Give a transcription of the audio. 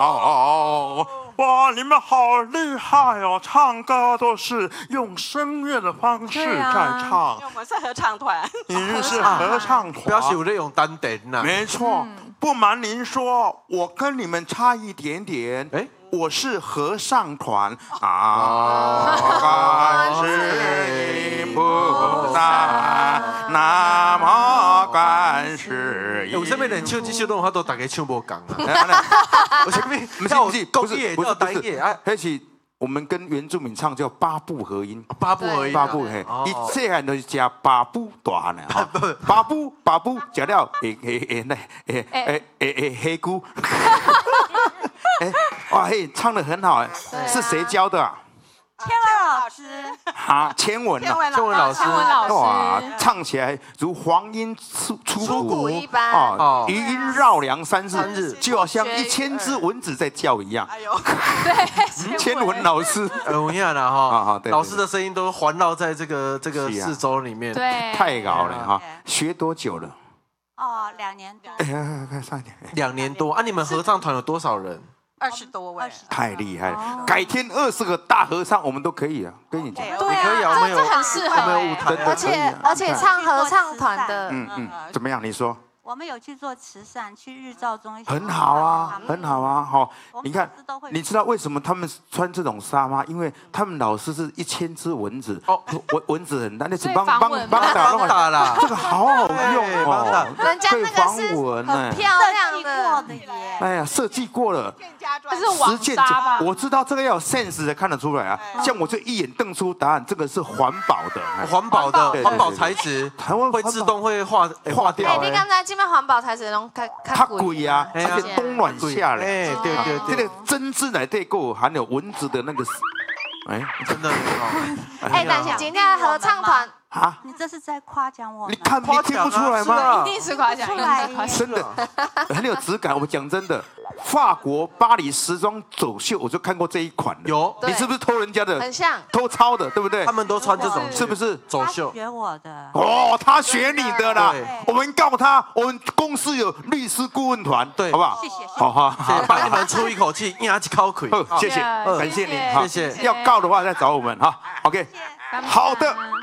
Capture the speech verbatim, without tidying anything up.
好。哇，你们好厉害哦！唱歌都是用声乐的方式在唱。 因为我们是合唱团。 您是合唱团， 表示有在用丹田呐。 没错，不瞒您说，我跟你们差一点点。哎，我是和尚团啊。观世音菩萨，南无观世音。 有啥物人唱这首拢法度大家唱无共啊？有啥物？ 不是不是不是不是不是， 而且我们跟原住民唱叫八部合音， 八部合音， 八部嘿，伊细汉就是食八部大呢，八部八部食了会会会那会会会会黑菇。哎，哇嘿，唱得很好哎，是谁教的啊？ 千文老师， 哈，千文啊， 千文老师， 千文老师， 哇，唱起来如黄莺出出谷一般， 哦，余音绕梁三日，就好像一千只蚊子在叫一样。哎呦， 对， 千文老师， 呃，我看了哈，老师的声音都环绕在这个这个四周里面， 对， 太高了哈。学多久了？ 哦，两年多。 哎呀，快上一点。 两年多啊！你们合唱团有多少人？ 二十多位， 太厉害了！改天二十个大合唱我们都可以啊，跟你讲。 对啊，这这很适合， 我们有舞台， 而且而且唱合唱团的， 嗯嗯，怎么样？你说。 我们有去做慈善，去日照中心。 很好啊，很好啊，好，你看，你知道为什么他们穿这种纱吗？因为他们老师是一千只蚊子，哦，蚊蚊子很大，那是帮帮帮打弄打啦， 这个好好用哦， 人家那个是很漂亮的耶， 哎呀，设计过了， 这是网纱吧？ 我知道这个要有 sense 才看得出来啊，像我这一眼瞪出答案，这个是环保的， 环保的环保材质， 台湾会自动会化化掉。 哎，你刚才基本环保材质拢较较贵啊，而且冬暖夏凉。 哎，对对对， 这个针织来对够含有蚊子的那个， 哎，真的很好。 哎，但是今天的合唱团啊， 你这是在夸奖我？ 你看你听不出来吗？ 一定是夸奖， 出来， 真的很有质感。我讲真的，法国巴黎时装走秀，我就看过这一款的。 有， 你是不是偷人家的？ 很像， 偷抄的，对不对？ 他们都穿这种， 是不是走秀？ 学我的。 哦，他学你的啦。我们告他，我们公司有律师顾问团，对，好不好？ 谢谢， 好好， 帮你们出一口气，压起口气。 谢谢，感谢你， 谢谢。 要告的话再找我们哈。OK，好的。